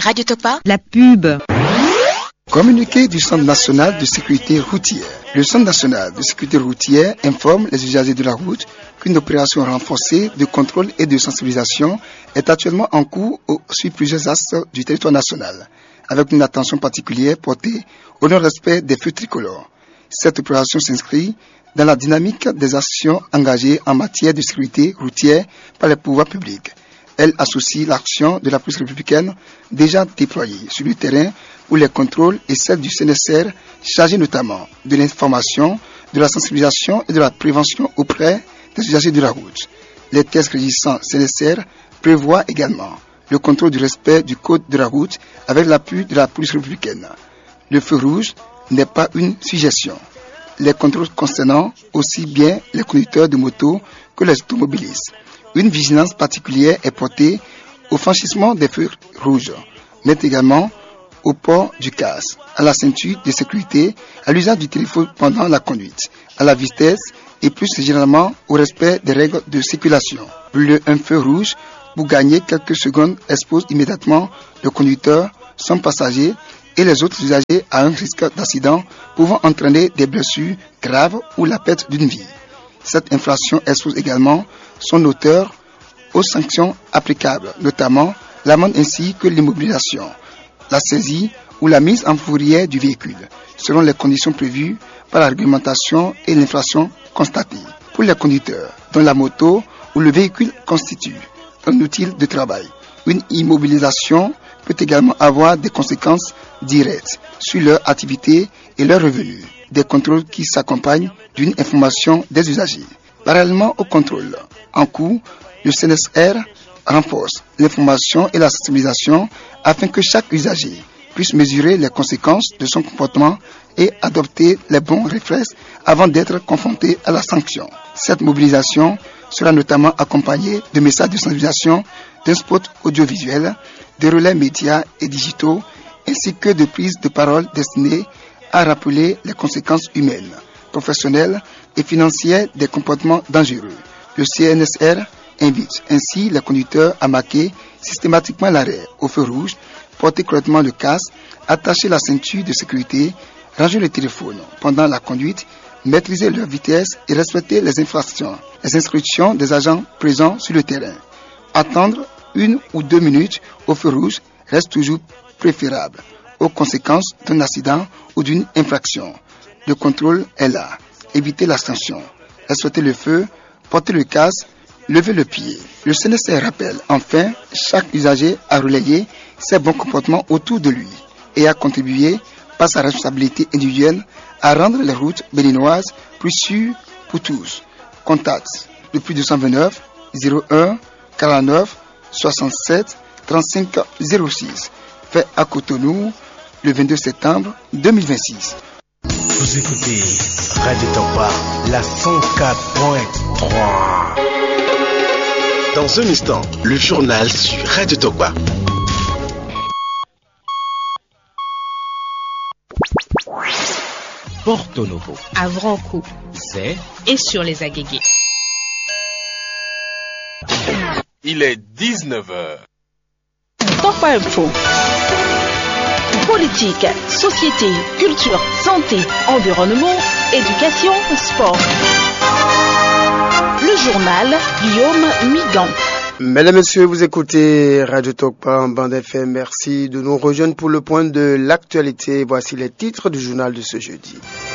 Radio Topa. La pub. Communiqué du Centre national de sécurité routière. Le Centre national de sécurité routière informe les usagers de la route qu'une opération renforcée de contrôle et de sensibilisation est actuellement en cours sur plusieurs axes du territoire national, avec une attention particulière portée au non-respect des feux tricolores. Cette opération s'inscrit dans la dynamique des actions engagées en matière de sécurité routière par les pouvoirs publics. Elle associe l'action de la police républicaine déjà déployée sur le terrain pour les contrôles et celle du CNSR chargée notamment de l'information, de la sensibilisation et de la prévention auprès des usagers de la route. Les textes régissant CNSR prévoient également le contrôle du respect du code de la route avec l'appui de la police républicaine. Le feu rouge n'est pas une suggestion. Les contrôles concernant aussi bien les conducteurs de moto que les automobilistes. Une vigilance particulière est portée au franchissement des feux rouges, mais également au port du casque, à la ceinture de sécurité, à l'usage du téléphone pendant la conduite, à la vitesse et plus généralement au respect des règles de circulation. Un feu rouge, pour gagner quelques secondes, expose immédiatement le conducteur, son passager et les autres usagers à un risque d'accident pouvant entraîner des blessures graves ou la perte d'une vie. Cette infraction expose également son auteur aux sanctions applicables, notamment l'amende ainsi que l'immobilisation, la saisie ou la mise en fourrière du véhicule, selon les conditions prévues par la réglementation et l'infraction constatée. Pour les conducteurs dont la moto ou le véhicule constitue un outil de travail, une immobilisation peut également avoir des conséquences directes sur leur activité et leurs revenus. Des contrôles qui s'accompagnent d'une information des usagers. Parallèlement au contrôle en cours, le CNSR renforce l'information et la sensibilisation afin que chaque usager puisse mesurer les conséquences de son comportement et adopter les bons réflexes avant d'être confronté à la sanction. Cette mobilisation sera notamment accompagnée de messages de sensibilisation, d'un spot audiovisuel, de relais médias et digitaux, ainsi que de prises de parole destinées à rappeler les conséquences humaines, professionnelles et financières des comportements dangereux. Le CNSR invite ainsi les conducteurs à marquer systématiquement l'arrêt au feu rouge, porter correctement le casque, attacher la ceinture de sécurité, ranger le téléphone pendant la conduite, maîtriser leur vitesse et respecter les instructions des agents présents sur le terrain. Attendre 1 ou 2 minutes au feu rouge reste toujours préférable aux conséquences d'un accident ou d'une infraction. Le contrôle est là. Éviter la sanction. Respecter le feu, porter le casque, lever le pied. Le CNSR rappelle enfin chaque usager à relayer ses bons comportements autour de lui et à contribuer par sa responsabilité individuelle à rendre les routes béninoises plus sûres pour tous. Contact le plus 229 01 49 67 35 06. Fait à Cotonou le 22 septembre 2026. Vous écoutez Radio Topa, la 104.3. Dans un instant, le journal sur Radio Topa. Porto Novo, à Vranco, c'est et sur les Agégués. Il est 19h. Topa Info. Politique, société, culture, santé, environnement, éducation, sport. Le journal Guillaume Migan. Mesdames et messieurs, vous écoutez Radio Topa en bande FM. Merci de nous rejoindre pour le point de l'actualité. Voici les titres du journal de ce jeudi.